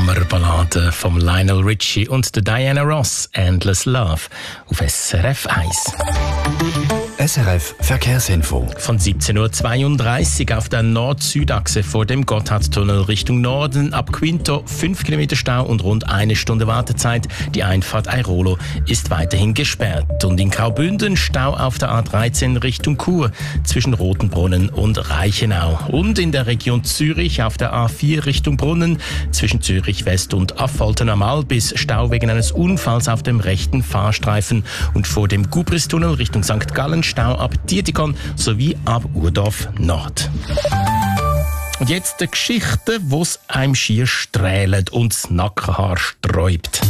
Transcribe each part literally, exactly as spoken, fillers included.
Hammerballade von Lionel Richie und der Diana Ross, Endless Love, auf S R F eins. S R F Verkehrsinfo. Von siebzehn Uhr zweiunddreißig auf der Nord-Süd-Achse vor dem Gotthardtunnel Richtung Norden ab Quinto fünf Kilometer Stau und rund eine Stunde Wartezeit. Die Einfahrt Airolo ist weiterhin gesperrt. Und in Graubünden Stau auf der A dreizehn Richtung Chur zwischen Rotenbrunnen und Reichenau. Und in der Region Zürich auf der A vier Richtung Brunnen zwischen Zürich West und Affolter am Albis Stau wegen eines Unfalls auf dem rechten Fahrstreifen. Und vor dem Gubristunnel Richtung Sankt Gallen Stau ab Dietikon sowie ab Urdorf Nord. Und jetzt eine Geschichte, wo es einem schier strählt und das Nackenhaar sträubt.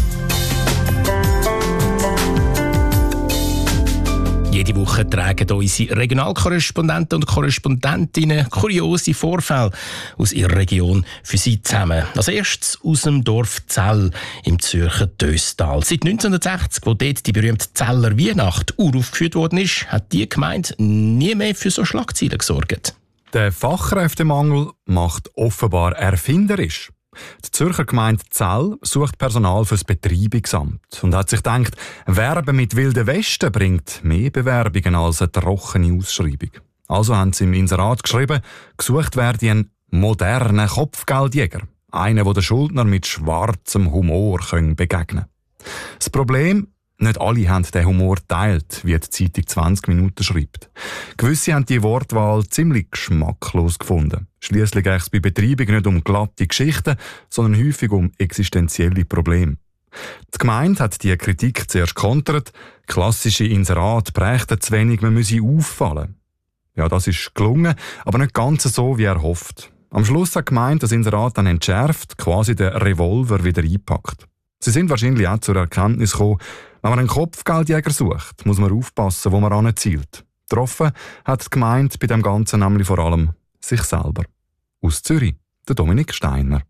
Jede Woche tragen unsere Regionalkorrespondenten und Korrespondentinnen kuriose Vorfälle aus ihrer Region für Sie zusammen. Als erstes aus dem Dorf Zell im Zürcher Döstal. Seit neunzehnhundertsechzig, wo dort die berühmte Zeller Weihnacht uraufgeführt worden ist, hat die Gemeinde nie mehr für so Schlagzeilen gesorgt. Der Fachkräftemangel macht offenbar erfinderisch. Die Zürcher Gemeinde Zell sucht Personal fürs Betreibungsamt und hat sich gedacht, Werben mit Wilden Westen bringt mehr Bewerbungen als eine trockene Ausschreibung. Also haben sie im Inserat geschrieben, gesucht werde ein moderner Kopfgeldjäger. Einer, der den Schuldner mit schwarzem Humor begegnen kann. Das Problem? Nicht alle haben den Humor geteilt, wie die Zeitung zwanzig Minuten schreibt. Gewisse haben die Wortwahl ziemlich geschmacklos gefunden. Schliesslich geht es bei Betreibung nicht um glatte Geschichten, sondern häufig um existenzielle Probleme. Die Gemeinde hat diese Kritik zuerst kontert. Klassische Inserate prägten zu wenig, man müsse auffallen. Ja, das ist gelungen, aber nicht ganz so, wie er hofft. Am Schluss hat die Gemeinde das Inserat dann entschärft, quasi den Revolver wieder eingepackt. Sie sind wahrscheinlich auch zur Erkenntnis gekommen, wenn man einen Kopfgeldjäger sucht, muss man aufpassen, wo man anzielt. Getroffen hat die Gemeinde bei dem Ganzen nämlich vor allem sich selber. Aus Zürich, der Dominik Steiner.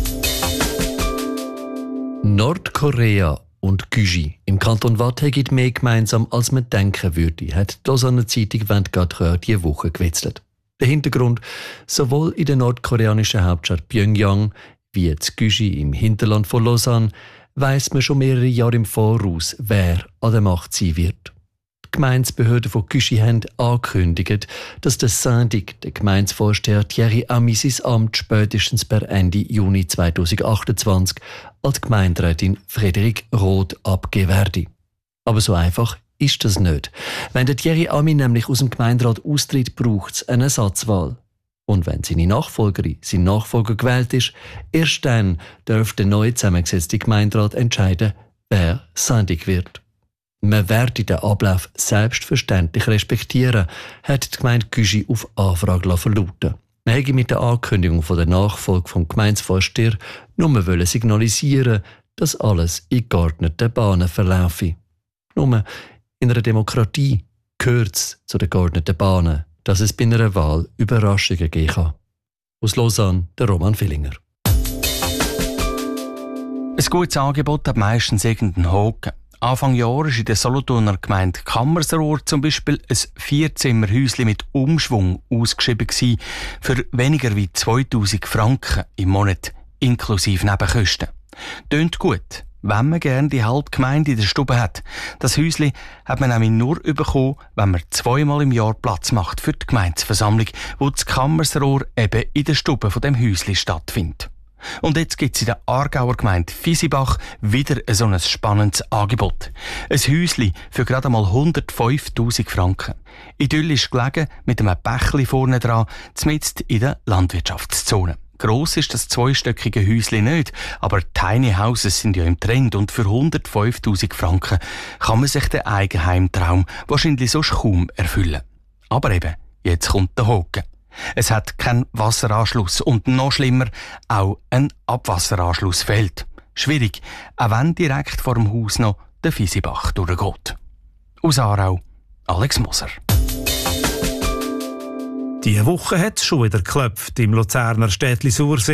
Nordkorea und Gysi im Kanton Waadt haben mehr gemeinsam, als man denken würde, hat die Lausanne Zeitung Vanguard diese Woche gewitzelt. Der Hintergrund: sowohl in der nordkoreanischen Hauptstadt Pyongyang wie in Gysi im Hinterland von Lausanne weiss man schon mehrere Jahre im Voraus, wer an der Macht sein wird. Die Gemeindebehörden von Gysi haben angekündigt, dass der Syndik, der Gemeindevorsteher Thierry Ami, sein Amt spätestens per Ende Juni zweitausendachtundzwanzig als Gemeinderätin Frederik Roth abgeben werde. Aber so einfach ist das nicht. Wenn der Thierry Ami nämlich aus dem Gemeinderat austritt, braucht es eine Ersatzwahl. Und wenn seine Nachfolgerin, sein Nachfolger gewählt ist, erst dann darf der neu zusammengesetzte Gemeinderat entscheiden, wer Syndik wird. Man werde den Ablauf selbstverständlich respektieren, hat die Gemeinde Gysi auf Anfrage verlauten. Man hätte mit der Ankündigung von der Nachfolge vom Gemeindevorsteher nur signalisieren, dass alles in geordneten Bahnen verlaufe. Nur in einer Demokratie gehört es zu den geordneten Bahnen, dass es bei einer Wahl Überraschungen geben kann. Aus Lausanne, der Roman Villinger. Ein gutes Angebot hat meistens irgendeinen Haken. Anfang Jahr war in der Solothurner Gemeinde Kammersrohr zum Beispiel ein Vierzimmerhäuschen mit Umschwung ausgeschrieben gewesen, für weniger als zweitausend Franken im Monat, inklusive Nebenkosten. Tönt gut, wenn man gerne die halbe Gemeinde in der Stube hat. Das Häuschen hat man nämlich nur bekommen, wenn man zweimal im Jahr Platz macht für die Gemeindeversammlung, wo das Kammersrohr eben in der Stube von dem Häuschen stattfindet. Und jetzt gibt es in der Aargauer Gemeinde Visibach wieder so ein spannendes Angebot. Ein Häuschen für gerade einmal hundertfünftausend Franken. Idyllisch gelegen, mit einem Bächli vorne dran, mitten in der Landwirtschaftszone. Gross ist das zweistöckige Häuschen nicht, aber Tiny Houses sind ja im Trend und für hundertfünftausend Franken kann man sich den Eigenheimtraum wahrscheinlich sonst kaum erfüllen. Aber eben, jetzt kommt der Haken. Es hat keinen Wasseranschluss und noch schlimmer, auch ein Abwasseranschluss fehlt. Schwierig, auch wenn direkt vor dem Haus noch der Visibach durchgeht. Aus Aarau, Alex Moser. Diese Woche hat es schon wieder geklopft im Luzerner Städtli Sursee.